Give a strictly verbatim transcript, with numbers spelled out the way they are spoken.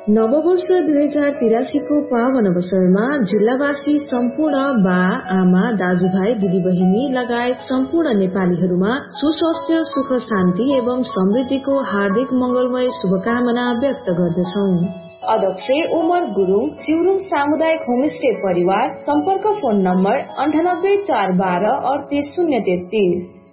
नववर्ष दुई हजार तिरासीको पावन अवसरमा जिल्लावासी सम्पूर्ण बा आमा दाजुभाइ दिदीबहिनी लगायत सम्पूर्ण नेपालीहरूमा सुस्वास्थ्य सुख शान्ति एवं समृद्धिको हार्दिक मंगलमय शुभकामना व्यक्त गर्दछौ। अध्यक्ष उमर गुरुङ, सिउरुङ सामुदायिक होमस्टे परिवार। सम्पर्क फोन नम्बर अन्ठानब्बे चार बाह्र अडतिस शून्य तेत्तीस।